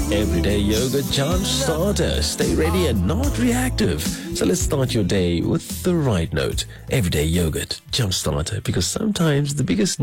Everyday Yoga Jump Starter. Stay ready and not reactive. So let's start your day with the right note. Everyday Yogurt Jump Starter, because sometimes the biggest